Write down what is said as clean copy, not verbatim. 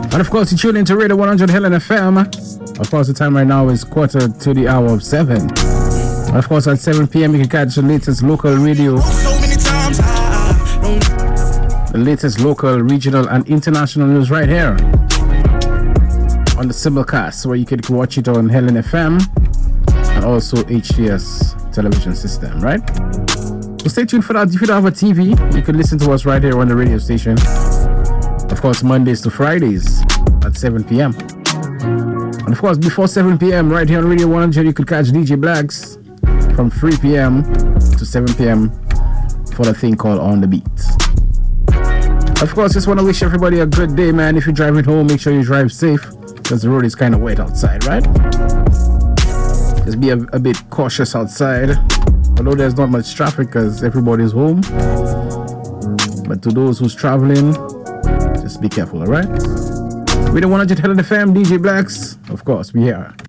And of course, you tune into Radio 100 Helen FM. Of course, the time right now is 7:15. And of course, at 7 p.m. you can catch the latest local radio, the latest local, regional, and international news right here on the simulcast, where you can watch it on Helen FM and also HTS television system, right? So stay tuned for that. If you don't have a TV, you can listen to us right here on the radio station. Of course, Mondays to Fridays at 7 p.m. And of course, before 7 p.m. right here on Radio 100, you could catch DJ Blacks from 3 p.m. to 7 p.m. for the thing called On The Beat. Of course, just want to wish everybody a good day, man. If you're driving home, make sure you drive safe, because the road is kind of wet outside, right? Just be a bit cautious outside. Although there's not much traffic because everybody's home. But to those who's traveling, just be careful, alright? We don't want to just Helen FM, DJ Blacks. Of course, we here.